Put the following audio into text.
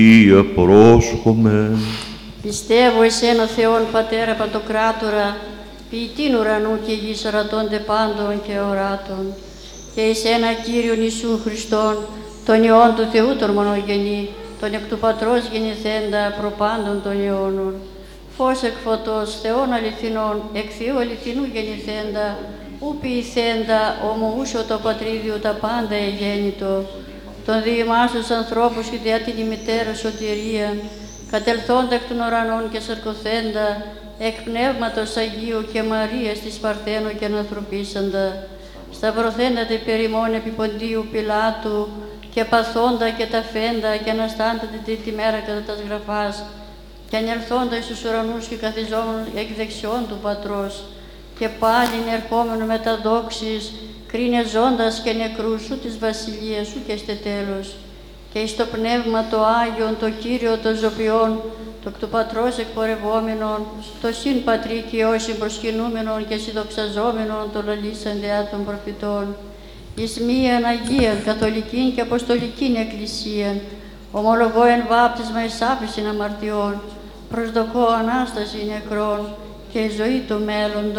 Υιε πρόσχομαι. Πιστεύω εις ένα Θεόν Πατέρα Παντοκράτορα, ποιητήν ουρανού και γης ορατώνται πάντων και οράτων, και εις ένα Κύριον Ιησούν Χριστόν, τον Υιόν του Θεού τον μονογενή, τον εκ του Πατρός γεννηθέντα προπάντων των αιώνων, φως εκ φωτός, Θεών αληθινών, εκ Θεού αληθινού γεννηθέντα, ου ποιηθέντα, ομοούσιο το πατρίδιο τα πάντα εγέννητο, τον διημάσους ανθρώπους και διά την ημιτέρα σωτηρία, κατελθόντα εκ των ουρανών και σαρκωθέντα, εκ Πνεύματος Αγίου και Μαρίας της Παρθένου και ανθρωπίσαντα, σταυρωθέντα τε περιμόν επί Ποντίου Πιλάτου, και παθόντα και ταφέντα και αναστάντα την τρίτη μέρα κατά τας γραφάς, και ανελθόντα εις τους ουρανούς και καθιζόμενον εκ δεξιών του Πατρός, και πάλιν ερχόμενο με τα δόξης, κρίνε ζώντας και νεκρούς σου της βασιλείας σου και στε τέλος. Και εις το Πνεύμα το Άγιον, το Κύριο των Ζωπιών, το εκ του Πατρός εκπορευόμενον, το συν Πατρί και όσοι προσκυνούμενον και συνδοξαζόμενον το λαλήσαν διά των προφητών, εις μίαν Αγίαν, Καθολικήν και Αποστολικήν Εκκλησίαν, ομολογώ εν βάπτισμα εις άφεσιν αμαρτιών, προσδοκώ Ανάσταση νεκρών και η ζωή του μέλλοντος.